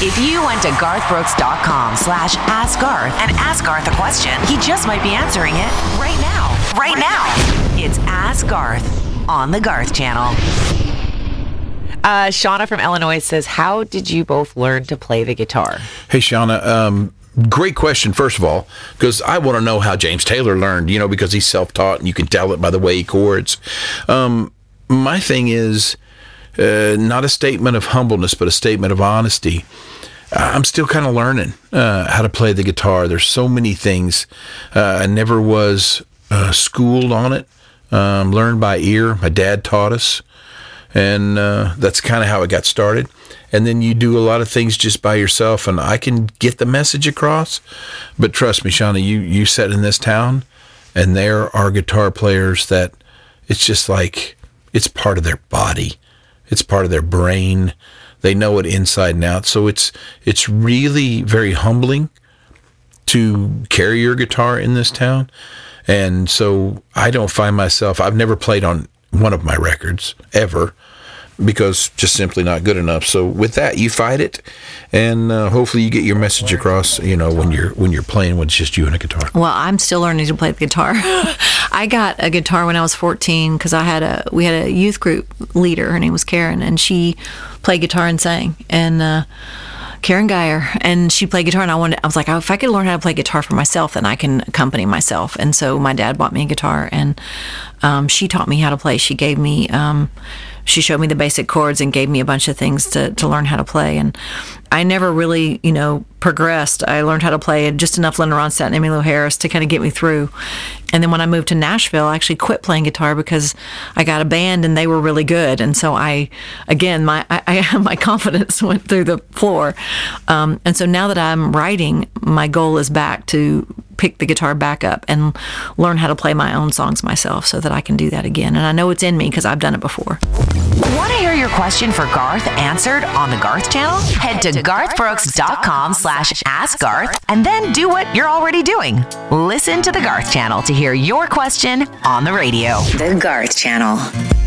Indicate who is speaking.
Speaker 1: If you went to garthbrooks.com/askgarth and ask Garth a question, he just might be answering it right now. Right now. It's Ask Garth on the Garth Channel. Shauna from Illinois says, how did you both learn to play the guitar?
Speaker 2: Hey, Shauna. Great question, first of all, because I want to know how James Taylor learned, because he's self-taught, and you can tell it by the way he chords. My thing is not a statement of humbleness, but a statement of honesty. I'm still kind of learning how to play the guitar. There's so many things. I never was schooled on it. Learned by ear. My dad taught us. And that's kind of how it got started. And then you do a lot of things just by yourself, and I can get the message across. But trust me, Shauna, you sit in this town, and there are guitar players that it's just like it's part of their body. It's part of their brain. They know it inside and out. So it's really very humbling to carry your guitar in this town. And so I don't find myself, I've never played on one of my records ever, because just simply not good enough. So with that, you fight it, and hopefully you get your message across, when you're playing when it's just you and a guitar.
Speaker 3: Well, I'm still learning to play the guitar. I got a guitar when I was 14 because we had a youth group leader. Her name was Karen, and she played guitar and sang. And Karen Geyer, and she played guitar, and I was like, if I could learn how to play guitar for myself, then I can accompany myself. And so my dad bought me a guitar, and she taught me how to play. She gave me, she showed me the basic chords and gave me a bunch of things to learn how to play. And I never really, progressed. I learned how to play just enough Linda Ronstadt and Emmylou Harris to kind of get me through. And then when I moved to Nashville, I actually quit playing guitar because I got a band and they were really good. And so my confidence went through the floor. And so now that I'm writing, my goal is back to pick the guitar back up and learn how to play my own songs myself so that I can do that again. And I know it's in me because I've done it before.
Speaker 1: Want to hear your question for Garth answered on the Garth Channel? Head to garthbrooks.com/askgarth and then do what you're already doing. Listen to the Garth Channel to hear your question on the radio. The Garth Channel.